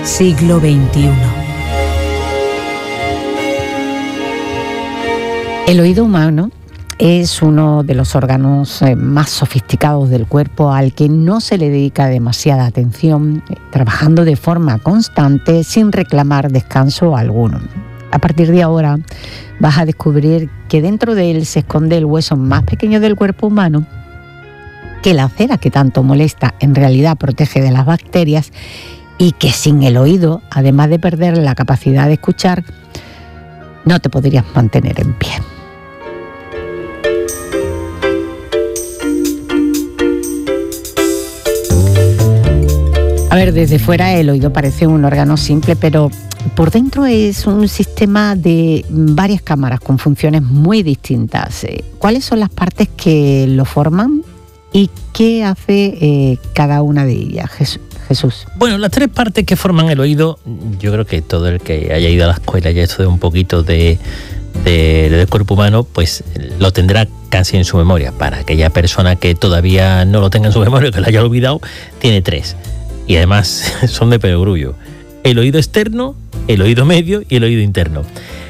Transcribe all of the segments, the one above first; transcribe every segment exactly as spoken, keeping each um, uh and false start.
siglo veintiuno. El oído humano es uno de los órganos más sofisticados del cuerpo al que no se le dedica demasiada atención, trabajando de forma constante sin reclamar descanso alguno. A partir de ahora vas a descubrir que dentro de él se esconde el hueso más pequeño del cuerpo humano, que la cera que tanto molesta en realidad protege de las bacterias y que sin el oído, además de perder la capacidad de escuchar, no te podrías mantener en pie. A ver, desde fuera el oído parece un órgano simple, pero por dentro es un sistema de varias cámaras con funciones muy distintas. ¿Cuáles son las partes que lo forman y qué hace eh, cada una de ellas, Jesús? Bueno, las tres partes que forman el oído, yo creo que todo el que haya ido a la escuela y haya estudiado un poquito de, de, del cuerpo humano, pues lo tendrá casi en su memoria. Para aquella persona que todavía no lo tenga en su memoria, que lo haya olvidado, tiene tres. Y además son de perogrullo: el oído externo, el oído medio y el oído interno.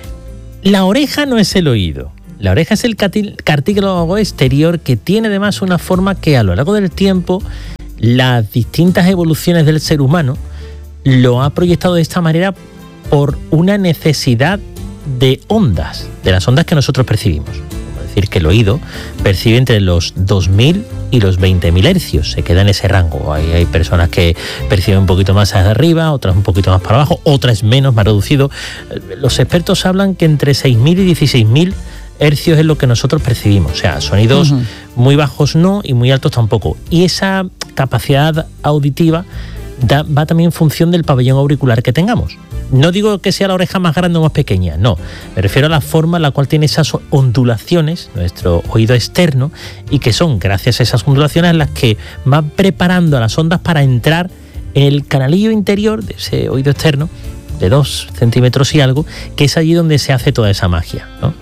La oreja no es el oído. La oreja es el cartílago exterior, que tiene además una forma que a lo largo del tiempo las distintas evoluciones del ser humano lo ha proyectado de esta manera por una necesidad de ondas, de las ondas que nosotros percibimos. Es decir, que el oído percibe entre los dos mil y los veinte mil hercios, se queda en ese rango. Hay, hay personas que perciben un poquito más hacia arriba, otras un poquito más para abajo, otras menos, más reducido. Los expertos hablan que entre seis mil y dieciséis mil hercios es lo que nosotros percibimos, o sea, sonidos uh-huh. muy bajos no y muy altos tampoco. Y esa capacidad auditiva da, va también en función del pabellón auricular que tengamos. No digo que sea la oreja más grande o más pequeña, no. Me refiero a la forma en la cual tiene esas ondulaciones, nuestro oído externo, y que son gracias a esas ondulaciones las que van preparando a las ondas para entrar en el canalillo interior de ese oído externo, de dos centímetros y algo, que es allí donde se hace toda esa magia, ¿no?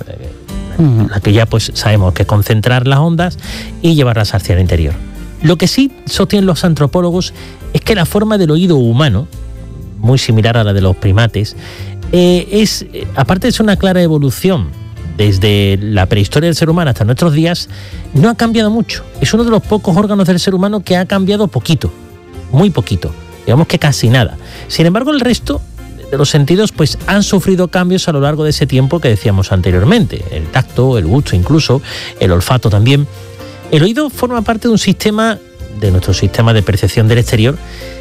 La que ya pues sabemos que concentrar las ondas y llevarlas hacia el interior. Lo que sí sostienen los antropólogos es que la forma del oído humano, muy similar a la de los primates, eh, es, aparte de ser una clara evolución desde la prehistoria del ser humano hasta nuestros días, no ha cambiado mucho. Es uno de los pocos órganos del ser humano que ha cambiado poquito, muy poquito, digamos que casi nada. Sin embargo, el resto de los sentidos pues han sufrido cambios a lo largo de ese tiempo que decíamos anteriormente. El tacto, el gusto incluso, el olfato también. El oído forma parte de un sistema, de nuestro sistema de percepción del exterior,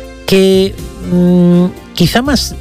que mmm, quizá más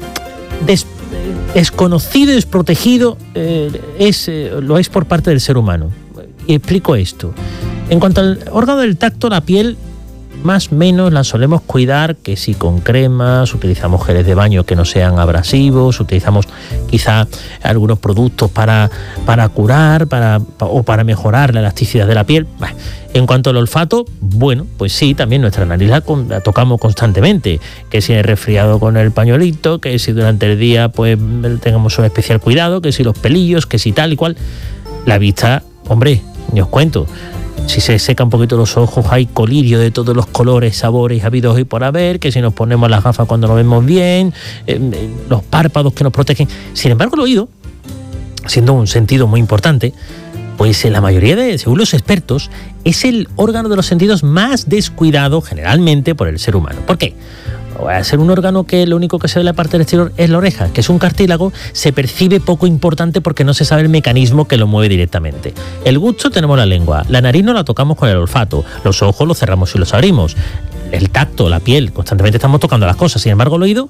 des, desconocido y desprotegido eh, es, eh, lo es por parte del ser humano. Y explico esto. En cuanto al órgano del tacto, la piel más o menos la solemos cuidar, que si con cremas, utilizamos geles de baño que no sean abrasivos, utilizamos quizá algunos productos para, para curar para, o para mejorar la elasticidad de la piel. Bueno, en cuanto al olfato, bueno, pues sí, también nuestra nariz la, la tocamos constantemente, que si es resfriado con el pañuelito, que si durante el día pues tengamos un especial cuidado, que si los pelillos, que si tal y cual. La vista, hombre, ni os cuento. Si se seca un poquito los ojos, hay colirio de todos los colores, sabores habidos y por haber, que si nos ponemos las gafas cuando no vemos bien, eh, los párpados que nos protegen. Sin embargo, el oído, siendo un sentido muy importante, pues en la mayoría de, según los expertos, es el órgano de los sentidos más descuidado generalmente por el ser humano. ¿Por qué? Al ser un órgano que lo único que se ve en la parte del exterior es la oreja, que es un cartílago, se percibe poco importante porque no se sabe el mecanismo que lo mueve directamente. El gusto tenemos la lengua, la nariz no la tocamos con el olfato, los ojos los cerramos y los abrimos, el tacto, la piel, constantemente estamos tocando las cosas, sin embargo el oído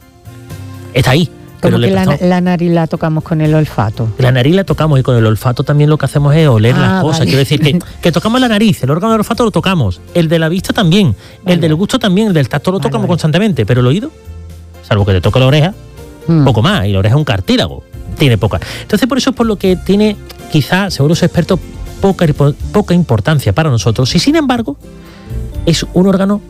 está ahí. Como que la, la nariz la tocamos con el olfato. La nariz la tocamos y con el olfato también lo que hacemos es oler ah, las cosas. Vale. Quiero decir que, que tocamos la nariz, el órgano del olfato lo tocamos, el de la vista también, vale. El del gusto también, el del tacto lo vale, tocamos vale. constantemente, pero el oído, salvo que te toque la oreja, mm. poco más, y la oreja es un cartílago, tiene poca. Entonces por eso es por lo que tiene, quizá, según los expertos, poca, poca importancia para nosotros, y sin embargo, es un órgano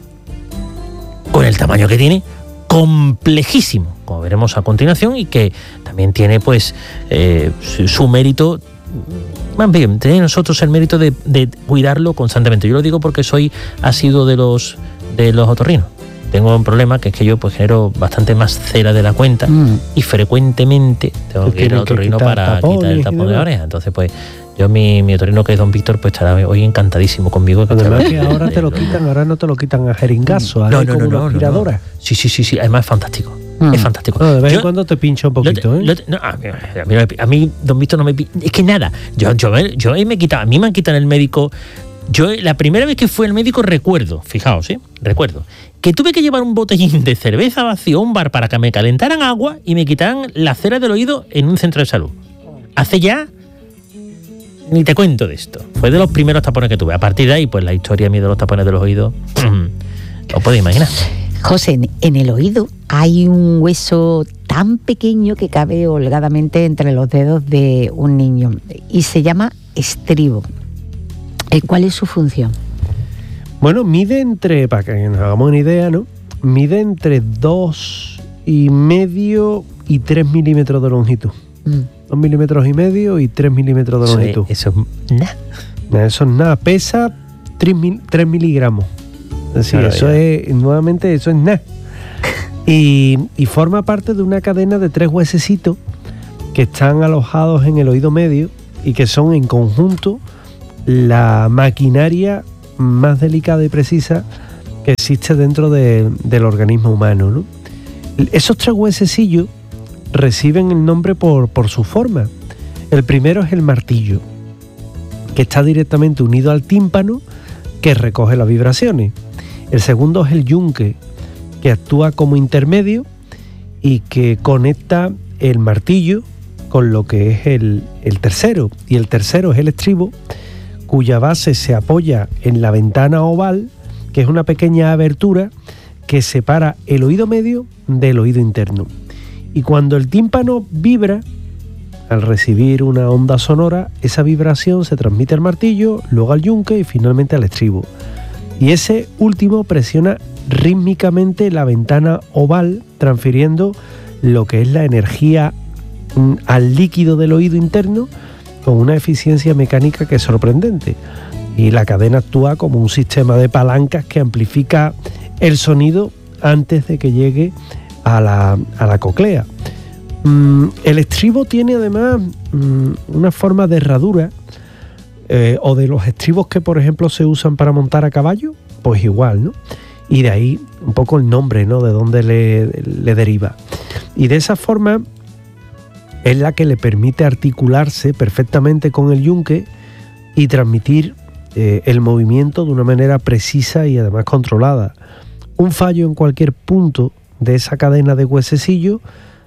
con el tamaño que tiene, complejísimo, como veremos a continuación, y que también tiene pues eh, su, su mérito, más bien, tiene nosotros el mérito de, de cuidarlo constantemente. Yo lo digo porque soy asiduo de los, de los otorrinos. tengo un problema que es que yo pues genero bastante más cera de la cuenta mm. y frecuentemente tengo pues que ir al otorrino para quitar el tapón de la oreja. Entonces pues yo mi, mi otorrino, que es don Víctor, pues estará hoy encantadísimo conmigo. Que además que ahora te lo quitan, ahora no te lo quitan a jeringazo, no, no, no, no, aspiradora. No, no. Sí, sí, sí, sí, además es fantástico. Mm. Es fantástico. No, de vez en cuando te pincha un poquito, lo, ¿eh? Lo, no, a, mí, a, mí, a mí, don Víctor, no me pincha. Es que nada, yo, yo, yo, yo me he quitado, a mí me han quitado el médico. Yo la primera vez que fui al médico recuerdo, fijaos, ¿eh? Recuerdo, que tuve que llevar un botellín de cerveza vacío a un bar para que me calentaran agua y me quitaran la cera del oído en un centro de salud. Hace ya... Ni te cuento de esto. Fue de los primeros tapones que tuve. A partir de ahí, pues la historia mía de los tapones de los oídos, os podéis imaginar. José, en el oído hay un hueso tan pequeño que cabe holgadamente entre los dedos de un niño y se llama estribo. ¿Cuál es su función? Bueno, mide entre, para que nos hagamos una idea, ¿no? Mide entre dos y medio y tres milímetros de longitud. Mm. Dos milímetros y medio y tres milímetros de eso longitud. Es, eso es nada. Eso es nada. Pesa tres, mil, tres miligramos. Es decir, claro, eso ya. es, nuevamente, eso es nada. y, y forma parte de una cadena de tres huesecitos que están alojados en el oído medio y que son en conjunto la maquinaria más delicada y precisa que existe dentro de, del organismo humano, ¿no? Esos tres huesecillos reciben el nombre por, por su forma. El primero es el martillo, que está directamente unido al tímpano, que recoge las vibraciones. El segundo es el yunque, que actúa como intermedio y que conecta el martillo con lo que es el, el tercero. Y el tercero es el estribo, cuya base se apoya en la ventana oval, que es una pequeña abertura que separa el oído medio del oído interno. Y cuando el tímpano vibra, al recibir una onda sonora, esa vibración se transmite al martillo, luego al yunque y finalmente al estribo. Y ese último presiona rítmicamente la ventana oval, transfiriendo lo que es la energía al líquido del oído interno con una eficiencia mecánica que es sorprendente. Y la cadena actúa como un sistema de palancas que amplifica el sonido antes de que llegue a la, a la cóclea. Mm, el estribo tiene además mm, una forma de herradura, eh, o de los estribos que por ejemplo se usan para montar a caballo, pues igual, ¿no? Y de ahí un poco el nombre, ¿no? De dónde le, le deriva. Y de esa forma es la que le permite articularse perfectamente con el yunque y transmitir eh, el movimiento de una manera precisa y además controlada. Un fallo en cualquier punto de esa cadena de huesecillos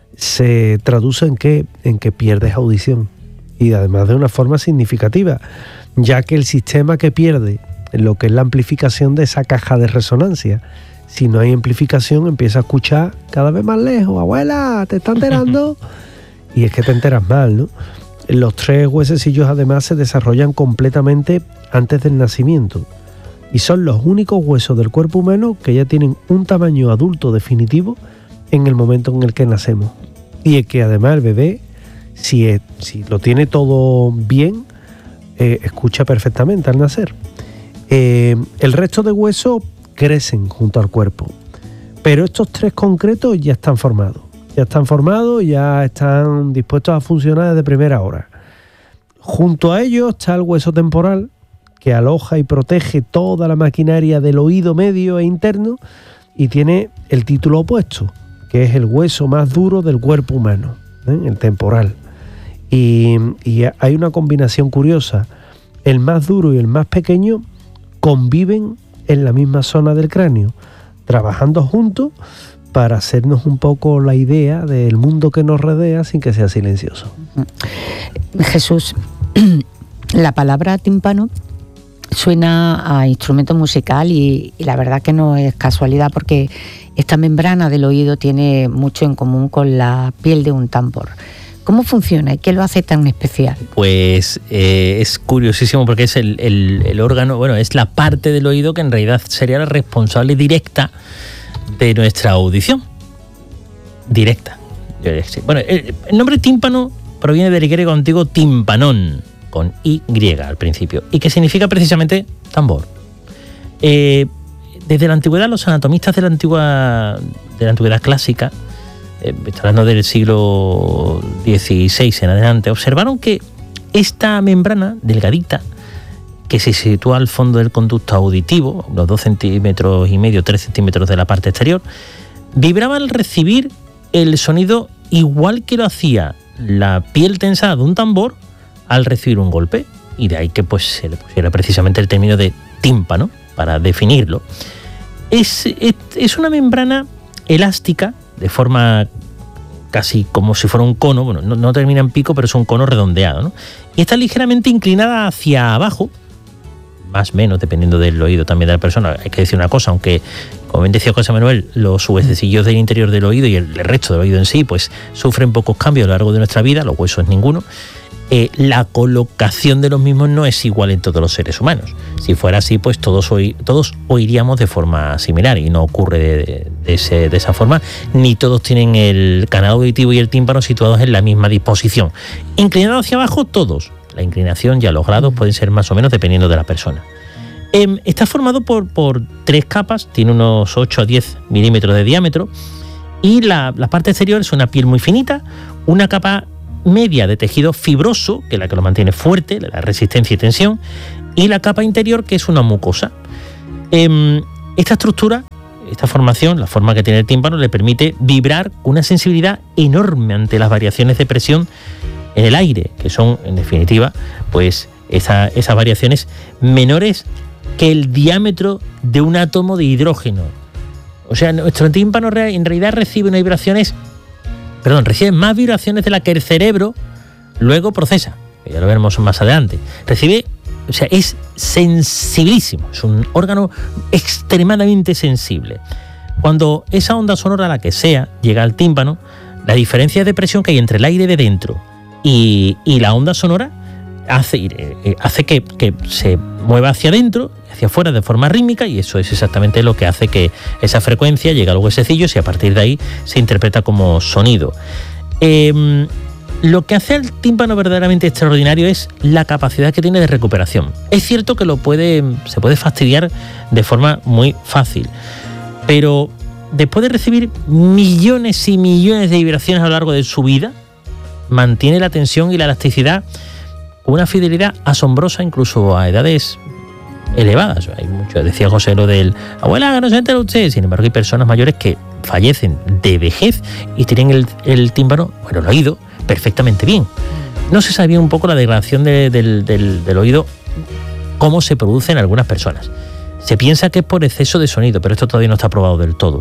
se traduce en que, en que pierdes audición, y además de una forma significativa, ya que el sistema que pierde lo que es la amplificación de esa caja de resonancia, si no hay amplificación empieza a escuchar cada vez más lejos, abuela, ¿te está enterando? Y es que te enteras mal, ¿no? Los tres huesecillos además se desarrollan completamente antes del nacimiento y son los únicos huesos del cuerpo humano que ya tienen un tamaño adulto definitivo en el momento en el que nacemos. Y es que además el bebé, si, es, si lo tiene todo bien, eh, escucha perfectamente al nacer. Eh, el resto de huesos crecen junto al cuerpo, pero estos tres concretos ya están formados. Ya están formados y ya están dispuestos a funcionar desde primera hora. Junto a ellos está el hueso temporal, que aloja y protege toda la maquinaria del oído medio e interno y tiene el título opuesto, que es el hueso más duro del cuerpo humano, ¿eh? El temporal. Y, y hay una combinación curiosa. El más duro y el más pequeño conviven en la misma zona del cráneo, trabajando juntos para hacernos un poco la idea del mundo que nos rodea sin que sea silencioso. Jesús, la palabra tímpano suena a instrumento musical y, y la verdad que no es casualidad, porque esta membrana del oído tiene mucho en común con la piel de un tambor. ¿Cómo funciona y qué lo hace tan especial? Pues eh, es curiosísimo porque es el, el, el órgano, bueno, es la parte del oído que en realidad sería la responsable directa de nuestra audición. Directa. Bueno, el, el nombre tímpano proviene del griego antiguo timpanón, con Y al principio, y que significa precisamente tambor. Eh, desde la antigüedad, los anatomistas de la antigua de la antigüedad clásica, eh, hablando del siglo dieciséis en adelante, observaron que esta membrana delgadita, que se sitúa al fondo del conducto auditivo, unos dos centímetros y medio, tres centímetros de la parte exterior, vibraba al recibir el sonido igual que lo hacía la piel tensada de un tambor al recibir un golpe. Y de ahí que pues se le pusiera precisamente el término de tímpano para definirlo. Es, es, es una membrana elástica, de forma casi como si fuera un cono, bueno, no, no termina en pico, pero es un cono redondeado, ¿no? Y está ligeramente inclinada hacia abajo, más o menos, dependiendo del oído también de la persona. Hay que decir una cosa, aunque, como bien decía José Manuel, los huesecillos del interior del oído y el resto del oído en sí, pues sufren pocos cambios a lo largo de nuestra vida, los huesos ninguno. Eh, la colocación de los mismos no es igual en todos los seres humanos. Si fuera así, pues todos, oí, todos oiríamos de forma similar, y no ocurre de, de, ese, de esa forma, ni todos tienen el canal auditivo y el tímpano situados en la misma disposición. Inclinados hacia abajo, todos. La inclinación y los grados pueden ser más o menos dependiendo de la persona. Eh, está formado por, por tres capas, tiene unos ocho a diez milímetros de diámetro, y la, la parte exterior es una piel muy finita, una capa media de tejido fibroso, que es la que lo mantiene fuerte, le da resistencia y tensión, y la capa interior, que es una mucosa. Eh, esta estructura, esta formación, la forma que tiene el tímpano, le permite vibrar con una sensibilidad enorme ante las variaciones de presión en el aire, que son, en definitiva, pues esa, esas variaciones menores que el diámetro de un átomo de hidrógeno. O sea, nuestro tímpano en realidad recibe unas vibraciones, perdón, recibe más vibraciones de las que el cerebro luego procesa. Ya lo veremos más adelante. Recibe, o sea, es sensibilísimo, es un órgano extremadamente sensible. Cuando esa onda sonora, la que sea, llega al tímpano, la diferencia de presión que hay entre el aire de dentro y, y la onda sonora hace, eh, hace que, que se mueva hacia adentro, hacia afuera de forma rítmica, y eso es exactamente lo que hace que esa frecuencia llegue a los huesecillos y a partir de ahí se interpreta como sonido. Eh, lo que hace al tímpano verdaderamente extraordinario es la capacidad que tiene de recuperación. Es cierto que lo puede, se puede fastidiar de forma muy fácil, pero después de recibir millones y millones de vibraciones a lo largo de su vida, mantiene la tensión y la elasticidad con una fidelidad asombrosa, incluso a edades elevadas. Hay mucho, decía José lo del abuela, no se entera usted. Sin embargo, hay personas mayores que fallecen de vejez y tienen el, el tímpano, bueno, el oído, perfectamente bien. No se sabía un poco la degradación de, del, del, del oído, cómo se produce en algunas personas. Se piensa que es por exceso de sonido, pero esto todavía no está probado del todo.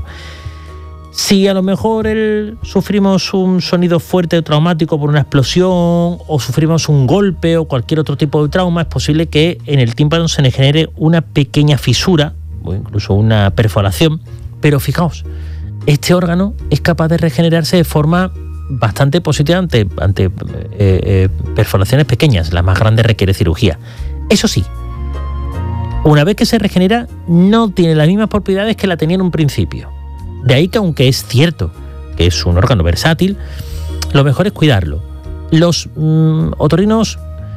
Si a lo mejor el, sufrimos un sonido fuerte o traumático por una explosión, o sufrimos un golpe o cualquier otro tipo de trauma, es posible que en el tímpano se le genere una pequeña fisura o incluso una perforación. Pero fijaos, este órgano es capaz de regenerarse de forma bastante positiva ante, ante eh, eh, perforaciones pequeñas. La más grande requiere cirugía. Eso sí, una vez que se regenera, no tiene las mismas propiedades que la tenía en un principio. De ahí que, aunque es cierto que es un órgano versátil, lo mejor es cuidarlo. Los mmm, otorrinos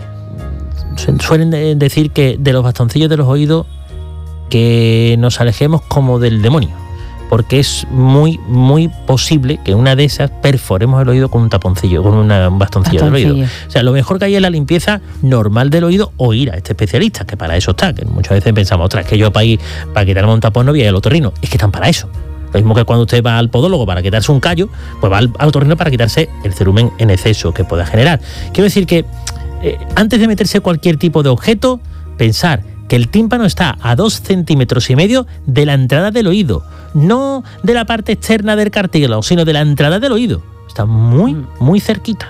suelen decir que de los bastoncillos de los oídos que nos alejemos como del demonio, porque es muy, muy posible que una de esas perforemos el oído con un taponcillo, con una, un bastoncillo, bastoncillo del oído. O sea, lo mejor que hay es la limpieza normal del oído, o ir a este especialista, que para eso está, que muchas veces pensamos, ostras, que yo para ir, para quitarme un tapón no voy al otorrino. Es que están para eso. Lo mismo que cuando usted va al podólogo para quitarse un callo, pues va al, al otorrino para quitarse el cerumen en exceso que pueda generar. Quiero decir que eh, antes de meterse cualquier tipo de objeto, pensar que el tímpano está a dos centímetros y medio de la entrada del oído, no de la parte externa del cartílago, sino de la entrada del oído. Está muy, muy cerquita.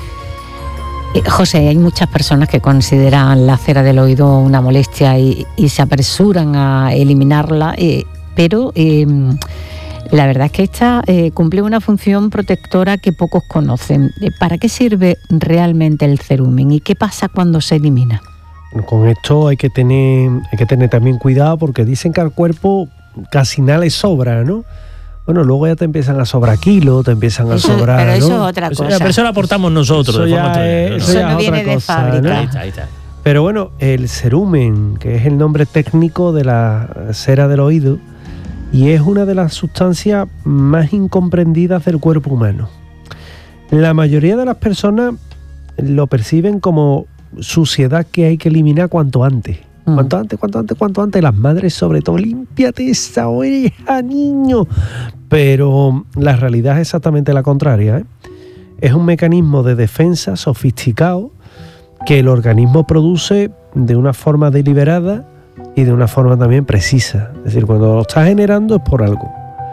Eh, José, hay muchas personas que consideran la cera del oído una molestia y, y se apresuran a eliminarla, eh, pero eh, la verdad es que esta eh, cumple una función protectora que pocos conocen. ¿Para qué sirve realmente el cerumen y qué pasa cuando se elimina? Con esto hay que tener, hay que tener también cuidado, porque dicen que al cuerpo casi nada le sobra, ¿no? Bueno, luego ya te empiezan a sobrar kilos, te empiezan a eso, sobrar, pero eso ¿no? es otra cosa. Pero eso lo aportamos nosotros. Eso, de forma ya es, eso, eso no viene de cosa, fábrica. ¿no? Ahí está, ahí está. Pero bueno, el cerumen, que es el nombre técnico de la cera del oído, y es una de las sustancias más incomprendidas del cuerpo humano. La mayoría de las personas lo perciben como suciedad que hay que eliminar cuanto antes. Mm. Cuanto antes, cuanto antes, cuanto antes. Las madres sobre todo, límpiate esa oreja, niño. Pero la realidad es exactamente la contraria, ¿eh? Es un mecanismo de defensa sofisticado que el organismo produce de una forma deliberada y de una forma también precisa. Es decir, cuando lo está generando es por algo.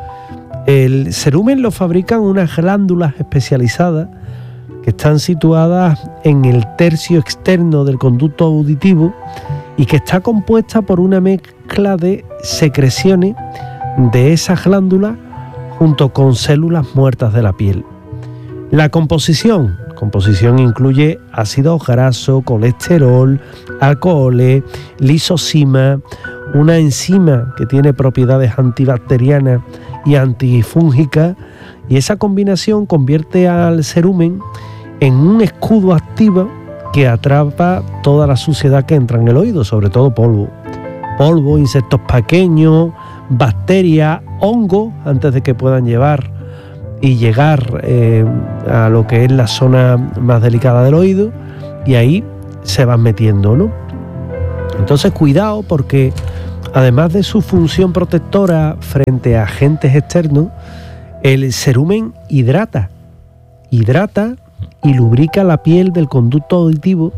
El cerumen lo fabrican unas glándulas especializadas que están situadas en el tercio externo del conducto auditivo y que está compuesta por una mezcla de secreciones de esas glándulas junto con células muertas de la piel. La composición, composición incluye ácidos grasos, colesterol, alcoholes, lisosima, una enzima que tiene propiedades antibacterianas y antifúngicas, y esa combinación convierte al cerumen en un escudo activo que atrapa toda la suciedad que entra en el oído, sobre todo polvo. Polvo, insectos pequeños, bacterias, hongos, antes de que puedan llevar y llegar eh, a lo que es la zona más delicada del oído, y ahí se van metiendo, ¿no? Entonces cuidado, porque además de su función protectora frente a agentes externos, el cerumen hidrata, hidrata y lubrica la piel del conducto auditivo,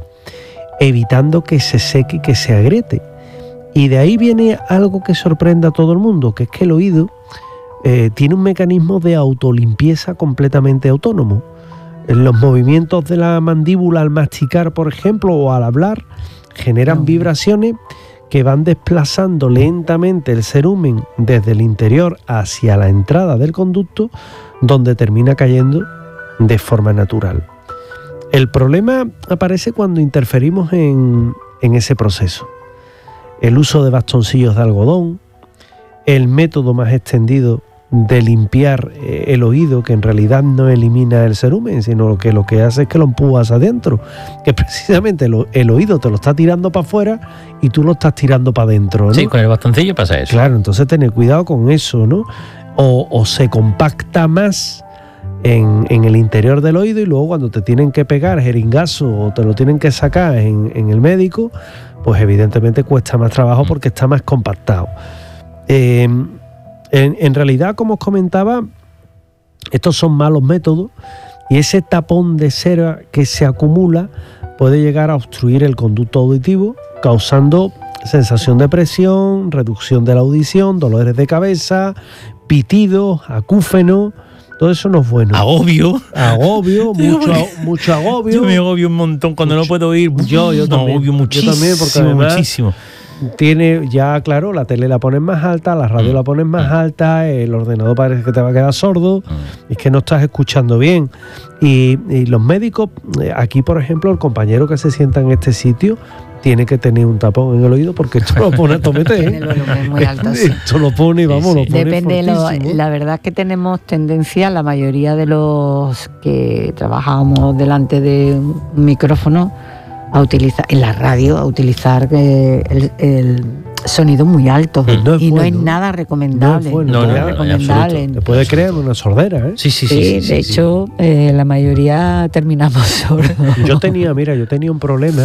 evitando que se seque y que se agriete. Y de ahí viene algo que sorprende a todo el mundo, que es que el oído Eh, tiene un mecanismo de autolimpieza completamente autónomo. En los movimientos de la mandíbula al masticar, por ejemplo, o al hablar, generan vibraciones que van desplazando lentamente el cerumen desde el interior hacia la entrada del conducto, donde termina cayendo de forma natural. El problema aparece cuando interferimos en, en ese proceso. El uso de bastoncillos de algodón, el método más extendido de limpiar el oído, que en realidad no elimina el cerumen, sino que lo que hace es que lo empujas adentro, que precisamente lo, el oído te lo está tirando para afuera y tú lo estás tirando para adentro, ¿no? Sí, con el bastoncillo pasa eso. Claro, entonces tener cuidado con eso, ¿no? O, o se compacta más en, en el interior del oído, y luego cuando te tienen que pegar jeringazo o te lo tienen que sacar en, en el médico, pues evidentemente cuesta más trabajo porque está más compactado. Eh, En, en realidad, como os comentaba, estos son malos métodos, y ese tapón de cera que se acumula puede llegar a obstruir el conducto auditivo, causando sensación de presión, reducción de la audición, dolores de cabeza, pitidos, acúfenos. Todo eso no es bueno. Agobio. Agobio, mucho, mucho agobio. Yo me agobio un montón cuando mucho. no puedo oír. Yo, yo también. Agobio muchísimo, yo también, porque además muchísimo. Tiene ya, claro, la tele la pones más alta, la radio mm. la pones más mm. alta, el ordenador parece que te va a quedar sordo, mm. es que no estás escuchando bien. Y, y los médicos, aquí por ejemplo, el compañero que se sienta en este sitio tiene que tener un tapón en el oído, porque esto lo pone a tomete. Tiene el volumen muy alto. Sí. Esto lo pone y vamos, sí, sí. lo pone Depende, lo, la verdad es que tenemos tendencia, la mayoría de los que trabajamos delante de un micrófono, a utilizar en la radio, a utilizar eh, el, el sonido muy alto. No y bueno. no es nada recomendable. No es bueno, no, no, no, no, recomendable. Te puede crear una sordera, ¿eh? Sí, sí, sí. Sí, sí, de sí, hecho, sí. Eh, la mayoría terminamos sordos. Yo tenía, mira, yo tenía un problema,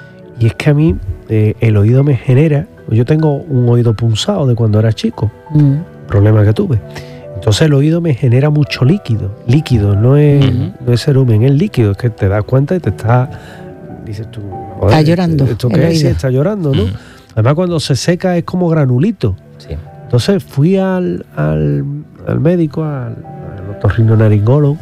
y es que a mí eh, el oído me genera, yo tengo un oído punzado de cuando era chico, mm. problema que tuve. Entonces el oído me genera mucho líquido. Líquido, no es, uh-huh. no es cerumen, es líquido, es que te das cuenta y te está... Dices tú, está llorando. ¿Esto qué es? Sí, está llorando, ¿no? Mm. Además, cuando se seca es como granulito. Sí. Entonces fui al, al, al médico, al, al otorrinolaringólogo,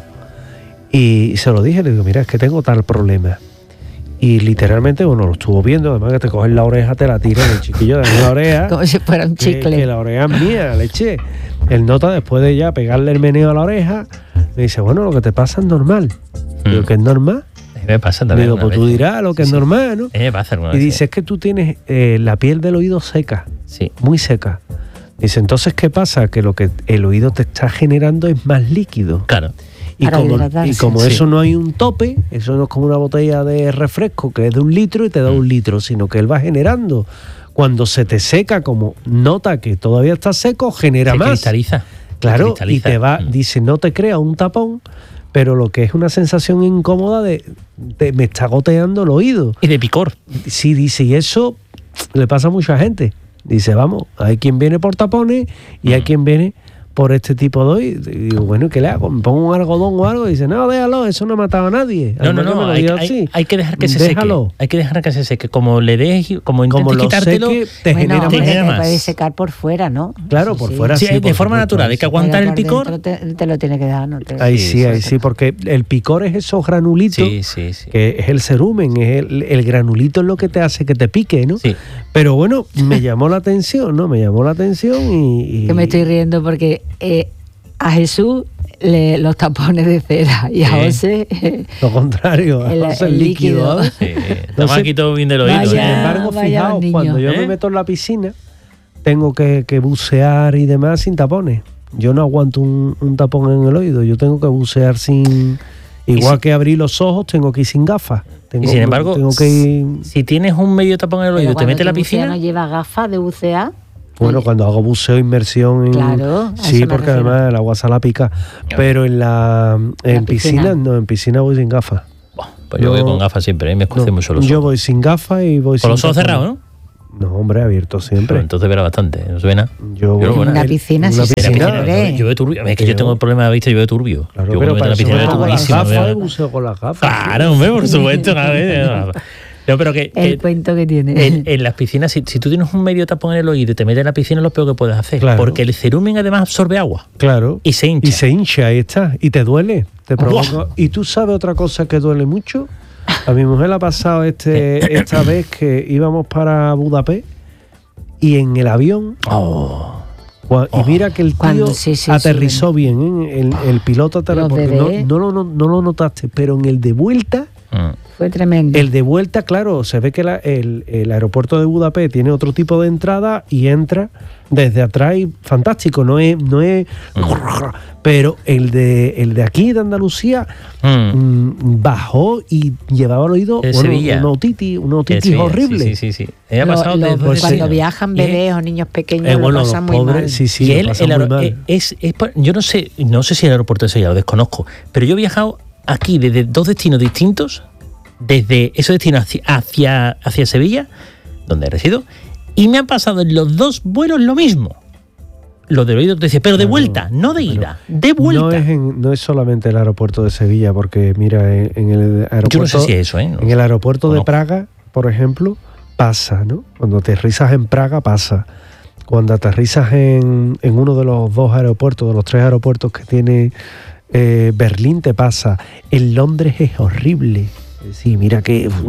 y se lo dije, le digo, mira, es que tengo tal problema. Y literalmente, bueno, lo estuvo viendo, además que te coges la oreja, te la tiran, el chiquillo de la oreja. Como si fuera un chicle. Que, que la oreja es mía, le eché. Él nota, después de ya pegarle el meneo a la oreja, me dice, bueno, lo que te pasa es normal. Mm. Digo, ¿que es normal? Me pasa también. Digo, pues tú dirás lo que sí, es sí. normal, ¿no? Me pasa alguna y vez, dice, sí. es que tú tienes eh, la piel del oído seca, sí. muy seca. Dice, entonces, ¿qué pasa? Que lo que el oído te está generando es más líquido. Claro. Y Para como, hidratarse. y como Sí. eso no hay un tope, eso no es como una botella de refresco que es de un litro y te da un litro, sino que él va generando. Cuando se te seca, como nota que todavía está seco, genera Se más. cristaliza. Claro, Se cristaliza. y te va, Mm. dice, no te crea un tapón, pero lo que es una sensación incómoda de, de me está goteando el oído. Y de picor. Sí, dice, y eso le pasa a mucha gente. Dice, vamos, hay quien viene por tapones y hay Mm. quien viene por este tipo de oído. Y digo, bueno, ¿qué le hago? ¿Me pongo un algodón o algo? Y dice, no, déjalo, eso no ha matado a nadie. No, no, Además que me no, lo hay, diga hay- así. hay que dejar que se Déjalo. seque. Hay que dejar que se seque. Como le des, como Como intentes lo quitártelo, seque, te Bueno, genera te hombre, más. genera te más. puede secar por fuera, ¿no? Claro, por fuera Sí, sí. de por forma supuesto, natural, hay que sí. aguantar Pero el por picor. dentro Te, te lo tiene que dar, ¿no? Te- Ahí Sí, sí, ahí sí. sí, porque el picor es esos granulitos, Sí, sí, sí. que es el cerumen, es el, el granulito es lo que te hace que te pique, ¿no? Sí. Pero bueno, me llamó la atención, ¿no? Me llamó la atención y... y- Que me estoy riendo porque eh, a Jesús le- los tapones de cera y a Sí. José eh, Lo contrario, El- el, el líquido. líquido. ¿eh? Sí, estamos Entonces, aquí todos bien del oído. vaya- Sin ¿eh? embargo, vaya fijaos, niño. cuando yo ¿Eh? me meto en la piscina, tengo que, que bucear y demás sin tapones. Yo no aguanto un, un tapón en el oído, yo tengo que bucear sin... Igual si- que abrir los ojos, tengo que ir sin gafas. Tengo, Y sin embargo, tengo que ir... si tienes un medio tapón en el pero oído y te cuando metes en la tú buceas, piscina, ¿no lleva gafas de bucear? Bueno, cuando hago buceo, inmersión en... Claro, a sí, eso me porque refiero. además el agua sala pica. Pero en la en La piscina, piscina. no, en piscina voy sin gafas. buah, pues yo No, voy con gafas siempre, ¿eh? me escuece No, mucho los yo ojos. voy sin gafas y voy sin Con los ojos tapones. cerrados, ¿no? No, hombre, abierto Pero siempre. entonces verá bastante, ¿no se ve nada? Yo voy En en una el- piscina en una sí se En la piscina, ve. piscina, yo veo turbio. Es que yo Pero- tengo el problema de vista y yo veo turbio. Claro, yo pero cuando para me eso meto en me la piscina pongo veo las turbísimo. gafas y veo- buceo con las gafas. Claro, hombre, por supuesto. a ver, No, pero que, El que cuento que tiene. en, en las piscinas, si, si tú tienes un medio tapón en el oído y te metes en la piscina, es lo peor que puedes hacer. Claro. Porque el cerumen además absorbe agua Claro. y se hincha. Y se hincha, ahí está. Y te duele. Te provoca. Buah. Y tú sabes otra cosa que duele mucho. A mi mujer le ha pasado este, esta vez que íbamos para Budapest y en el avión. Oh. Cua- Y mira que el tío Cuando- sí, sí, aterrizó bien, ¿eh? el, el piloto aterrizó, Los porque no, bebés. no, lo, no, no lo notaste, pero en el de vuelta, Mm. Fue tremendo. el de vuelta, claro, se ve que la- el, el aeropuerto de Budapest tiene otro tipo de entrada y entra desde atrás y fantástico, no es, no es, pero el de el de aquí de Andalucía Mm. mm, bajó y llevaba al oído De bueno, Sevilla. una otitis, una Que otitis sí, horrible. Sí, sí, sí. sí. Me ha Lo- pasado lo- desde- pues cuando sí. viajan Y es- bebés o niños pequeños Eh, lo bueno, los pasan muy pobres, mal. sí, sí, y lo él, pasan el muy aero- mal. eh, es, es por- yo no sé, no sé si el aeropuerto de Sevilla lo desconozco, pero yo he viajado aquí desde dos destinos distintos, desde esos destinos hacia, hacia, hacia Sevilla, donde resido, y me han pasado en los dos vuelos lo mismo. Lo del oído te dice, pero de Claro, vuelta, no de pero ida, de vuelta. No es, en- no es solamente el aeropuerto de Sevilla, porque mira, en, en el aeropuerto, yo no sé si es eso, ¿eh? No. en el aeropuerto de Conozco. Praga, por ejemplo, pasa, ¿no? Cuando aterrizas en Praga pasa. Cuando aterrizas en, en uno de los dos aeropuertos, de los tres aeropuertos que tiene eh, Berlín, te pasa. En Londres es horrible. Sí, mira que... eh,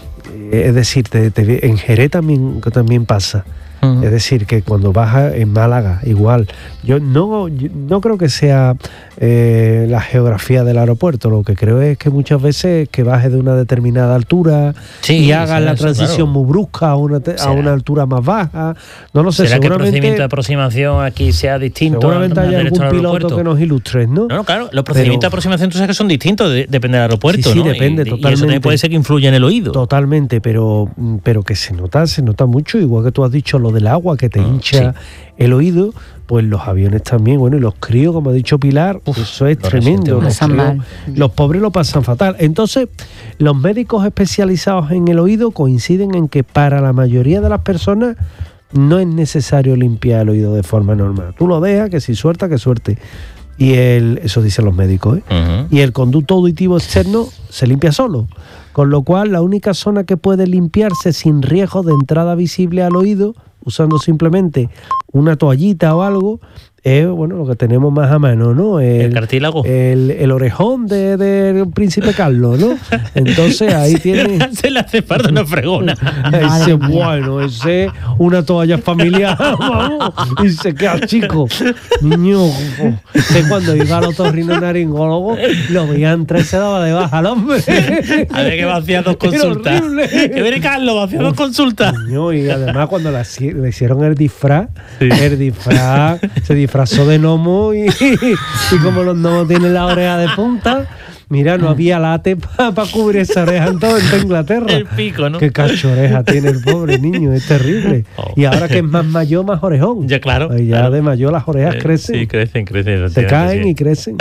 Es decir, te- te- en Jerez también, que también pasa. Mm. Es decir, que cuando bajas en Málaga, igual. Yo no, yo no creo que sea eh, la geografía del aeropuerto. Lo que creo es que muchas veces que bajes de una determinada altura Sí, y hagas eso- la eso, transición claro. muy brusca a una, te- a Será. una altura más baja. No lo sé, ¿Será que el procedimiento de seguramente, aproximación aquí sea distinto seguramente al- hay al resto algún del piloto aeropuerto? que nos ilustre, ¿no? No, no, claro, los procedimientos de Pero- aproximación tú sabes que son distintos, de- depende del aeropuerto, Sí, sí, ¿no? depende, y, y eso totalmente. también puede ser que influya en el oído. Totalmente, pero, pero que se nota, se nota mucho, igual que tú has dicho lo del agua, que te Ah, hincha el oído, pues los aviones también, bueno, y los críos, como ha dicho Pilar, Uf, eso es lo tremendo. resienten Los, Pasan críos- mal. los pobres lo pasan fatal. Entonces, los médicos especializados en el oído coinciden en que para la mayoría de las personas no es necesario limpiar el oído de forma normal. Tú lo dejas, que si suelta, que suerte. Y el, eso dicen los médicos, ¿eh? Ujú. Y el conducto auditivo externo se limpia solo, con lo cual la única zona que puede limpiarse sin riesgo de entrada visible al oído, usando simplemente una toallita o algo, es bueno lo que tenemos más a mano, ¿no? El cartílago. El, el orejón de- del príncipe Carlos, ¿no? Entonces ahí tiene... Se le hace parte una fregona. Ese, Madre mía. bueno, ese una toalla familiar, vamos, y se queda chico. Niño, ese cuando iba al otorrinolaringólogo, lo veía entrar y se daba de baja al hombre. Había que vaciar dos Era consultas. horrible. Que viene Carlos, vacía dos consultas. Niño, y además cuando la- le hicieron el disfraz, el disfraz, se disfrazó disfrazó de gnomo y, y como los gnomos tienen la oreja de punta, mira, no había late para pa cubrir esa oreja en toda Inglaterra. El pico, ¿no? Qué cacho oreja tiene el pobre niño, es terrible. Oh. Y ahora que es más mayor, más orejón. Ya, claro. Pues ya claro. de mayor las orejas eh, crecen. Sí, crecen, crecen. Se caen sí. y crecen.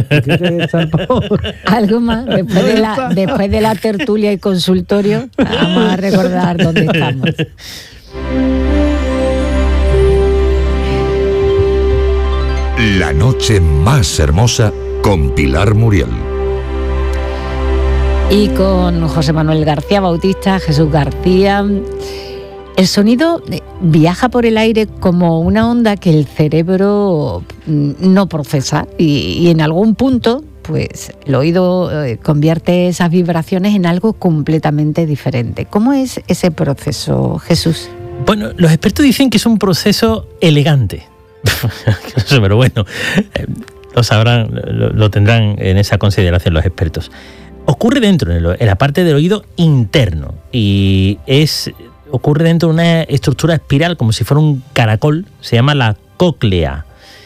Algo más, después de, la, después de la tertulia y consultorio, vamos a recordar dónde estamos. La noche más hermosa con Pilar Muriel. Y con José Manuel García Bautista, Jesús García. El sonido viaja por el aire como una onda que el cerebro no procesa y, y en algún punto, pues el oído convierte esas vibraciones en algo completamente diferente. ¿Cómo es ese proceso, Jesús? Bueno, los expertos dicen que es un proceso elegante. No sé, pero bueno, lo sabrán, lo, lo tendrán en esa consideración los expertos. Ocurre dentro, en, el, en la parte del oído interno, y es ocurre dentro de una estructura espiral, como si fuera un caracol, se llama la cóclea.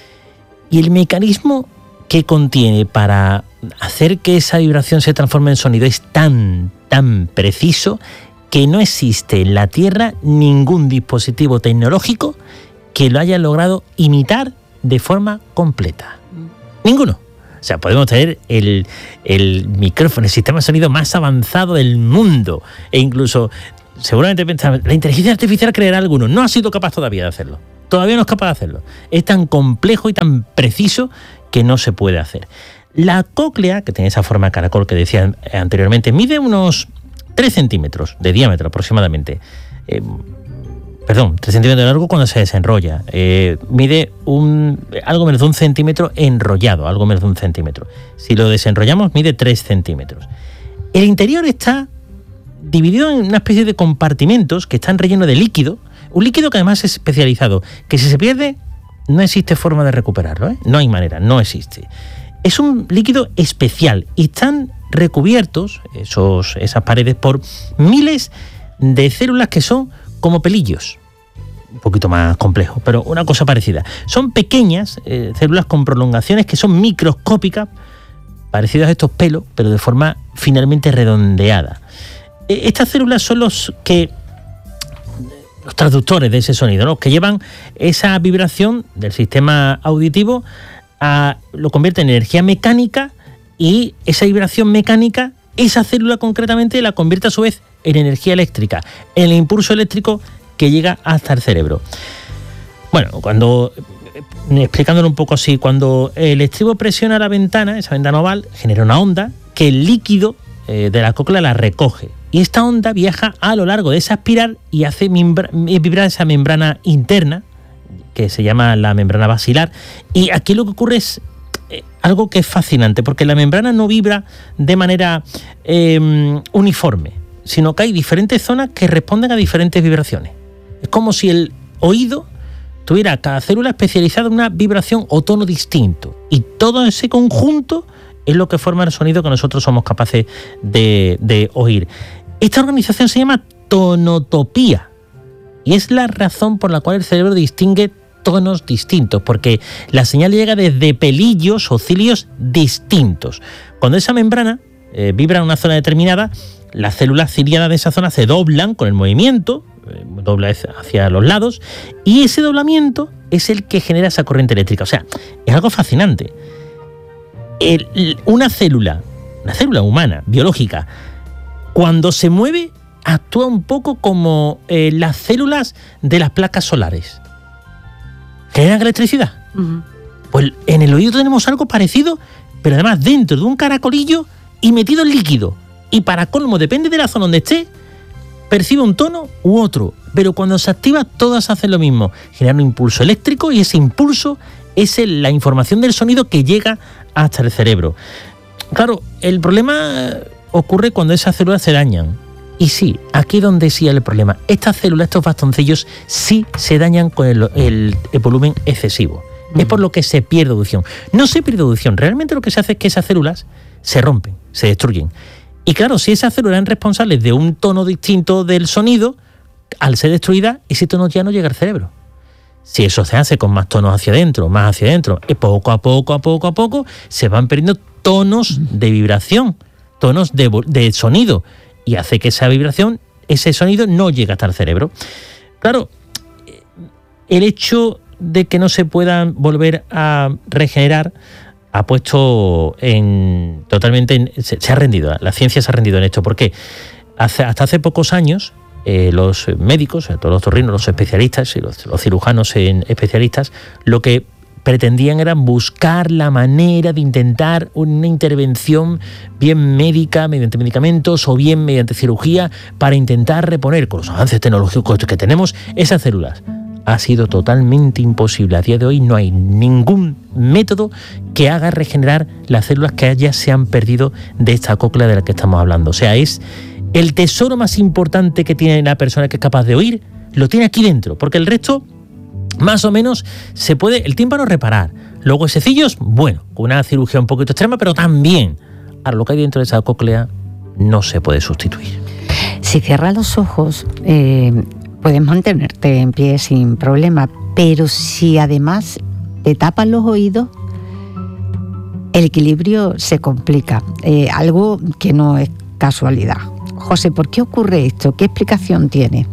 Y el mecanismo que contiene para hacer que esa vibración se transforme en sonido es tan, tan preciso que no existe en la Tierra ningún dispositivo tecnológico que lo haya logrado imitar de forma completa. Ninguno. O sea, podemos tener el, el micrófono, el sistema de sonido más avanzado del mundo, e incluso, seguramente pensamos, la inteligencia artificial creará alguno. No ha sido capaz todavía de hacerlo. Todavía no es capaz de hacerlo. Es tan complejo y tan preciso que no se puede hacer. La cóclea, que tiene esa forma de caracol que decía anteriormente, mide unos tres centímetros de diámetro aproximadamente. Eh, Perdón, tres centímetros de largo cuando se desenrolla. Eh, mide un, algo menos de un centímetro enrollado, algo menos de un centímetro. Si lo desenrollamos, mide tres centímetros. El interior está dividido en una especie de compartimentos que están rellenos de líquido, un líquido que además es especializado, que si se pierde, no existe forma de recuperarlo, ¿eh? No hay manera, no existe. Es un líquido especial y están recubiertos, esos, esas paredes, por miles de células que son como pelillos, un poquito más complejo, pero una cosa parecida. Son pequeñas eh, células con prolongaciones que son microscópicas, parecidas a estos pelos, pero de forma finalmente redondeada. Eh, estas células son los que los traductores de ese sonido, ¿no? Que llevan esa vibración del sistema auditivo, a, lo convierte en energía mecánica, y esa vibración mecánica, esa célula concretamente la convierte a su vez en energía eléctrica, en el impulso eléctrico que llega hasta el cerebro. Bueno, cuando, explicándolo un poco así, cuando el estribo presiona la ventana, esa ventana oval, genera una onda que el líquido eh, de la cóclea la recoge. Y esta onda viaja a lo largo de esa espiral y hace mimbra, vibrar esa membrana interna, que se llama la membrana basilar. Y aquí lo que ocurre es eh, algo que es fascinante, porque la membrana no vibra de manera eh, uniforme, sino que hay diferentes zonas que responden a diferentes vibraciones. Es como si el oído tuviera cada célula especializada en una vibración o tono distinto. Y todo ese conjunto es lo que forma el sonido que nosotros somos capaces de, de oír. Esta organización se llama tonotopía. Y es la razón por la cual el cerebro distingue tonos distintos, porque la señal llega desde pelillos o cilios distintos. Cuando esa membrana eh, vibra en una zona determinada, las células ciliadas de esa zona se doblan con el movimiento, eh, dobla hacia los lados, y ese doblamiento es el que genera esa corriente eléctrica. O sea, es algo fascinante. El, una célula, una célula humana, biológica, cuando se mueve, actúa un poco como eh, las células de las placas solares. ¿Generan electricidad? Uh-huh. Pues en el oído tenemos algo parecido, pero además dentro de un caracolillo y metido en líquido. Y para colmo, depende de la zona donde esté, percibe un tono u otro. Pero cuando se activa, todas hacen lo mismo. Generan un impulso eléctrico y ese impulso es el, la información del sonido que llega hasta el cerebro. Claro, el problema ocurre cuando esas células se dañan. Y sí, aquí es donde sí hay el problema. Estas células, estos bastoncillos, sí se dañan con el, el, el volumen excesivo. Mm. Es por lo que se pierde audición. No se pierde audición. Realmente lo que se hace es que esas células se rompen, se destruyen. Y claro, si esas células eran responsables de un tono distinto del sonido, al ser destruida, ese tono ya no llega al cerebro. Si eso se hace con más tonos hacia adentro, más hacia adentro, y poco a poco, a poco, a poco, se van perdiendo tonos de vibración, tonos de, de sonido, y hace que esa vibración, ese sonido no llegue hasta el cerebro. Claro, el hecho de que no se puedan volver a regenerar ha puesto en totalmente en, se, se ha rendido, la ciencia se ha rendido en esto. ¿Por qué? Hace, hasta hace pocos años eh, los médicos, todos los torrinos, los especialistas y los, los cirujanos en especialistas, lo que pretendían era buscar la manera de intentar una intervención bien médica, mediante medicamentos o bien mediante cirugía, para intentar reponer, con los avances tecnológicos que tenemos, esas células. Ha sido totalmente imposible. A día de hoy no hay ningún método que haga regenerar las células que ya se han perdido de esta cóclea de la que estamos hablando. O sea, es el tesoro más importante que tiene la persona que es capaz de oír, lo tiene aquí dentro, porque el resto, más o menos, se puede, el tímpano reparar. Los huesecillos, bueno, con una cirugía un poquito extrema, pero también. Ahora, lo que hay dentro de esa cóclea no se puede sustituir. Si cierras los ojos, eh, puedes mantenerte en pie sin problema, pero si además te tapas los oídos, el equilibrio se complica, eh, algo que no es casualidad. José, ¿por qué ocurre esto? ¿Qué explicación tiene?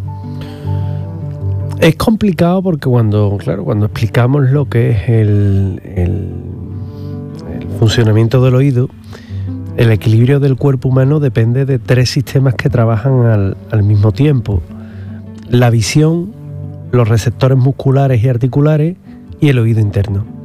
Es complicado porque cuando, claro, cuando explicamos lo que es el, el, el funcionamiento del oído, el equilibrio del cuerpo humano depende de tres sistemas que trabajan al, al mismo tiempo: la visión, los receptores musculares y articulares y el oído interno.